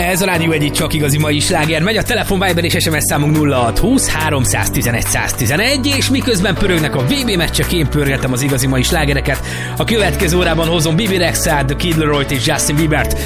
Ez a Rádió Egyik csak igazi mai sláger. Megy a telefon, Viber és SMS számunk 0620 311 111, és miközben pörögnek a VB meccsek, én pörgetem az igazi mai slágereket. A következő órában hozom Bibi Rexát, The Kid Laroi-t és Justin Biebert.